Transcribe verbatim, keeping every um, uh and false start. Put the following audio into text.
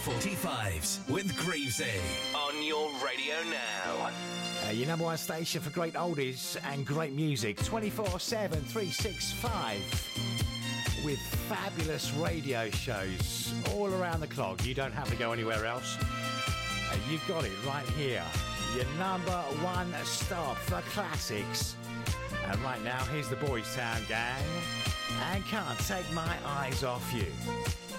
forty-fives with Greavesy on your radio now. Uh, your number one station for great oldies and great music, twenty-four seven, three sixty-five, with fabulous radio shows all around the clock. You don't have to go anywhere else. Uh, you've got it right here. Your number one stop for classics. And right now, here's the Boys Town Gang. And Can't Take My Eyes Off You.